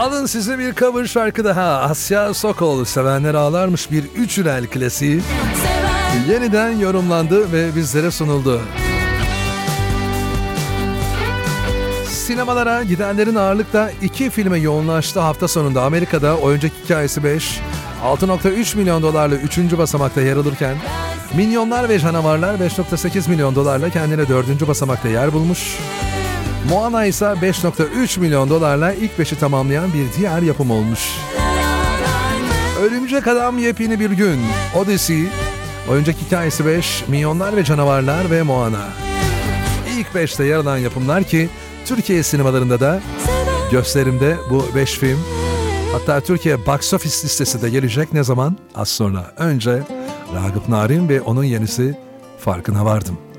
Alın size bir cover şarkı daha. Asya Sokol, Sevenler Ağlarmış, bir üçürel klasiği yeniden yorumlandı ve bizlere sunuldu. Sinemalara gidenlerin ağırlıkla 2 filme yoğunlaştı hafta sonunda. Amerika'da Oyuncak Hikayesi 5, 6.3 milyon dolarla 3. basamakta yer alırken, Minyonlar ve Canavarlar 5.8 milyon dolarla kendine 4. basamakta yer bulmuş. Moana ise 5.3 milyon dolarla ilk 5'i tamamlayan bir diğer yapım olmuş. Örümcek Adam yepyeni bir gün. Odyssey, Oyuncak Hikayesi 5, Minyonlar ve Canavarlar ve Moana. İlk 5'te yer alan yapımlar ki Türkiye sinemalarında da gösterimde bu 5 film. Hatta Türkiye Box Office listesi de gelecek, ne zaman? Az sonra. Önce Ragıp Narin ve onun yenisi Farkına Vardım.